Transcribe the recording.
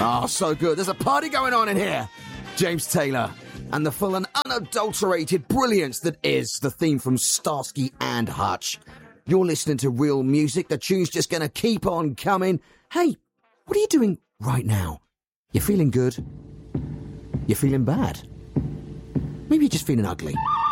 Oh, so good. There's a party going on in here. James Taylor and the full and unadulterated brilliance that is the theme from Starsky and Hutch. You're listening to Real Music. The tune's just going to keep on coming. Hey, what are you doing right now? You feeling good? You feeling bad? Maybe you're just feeling ugly.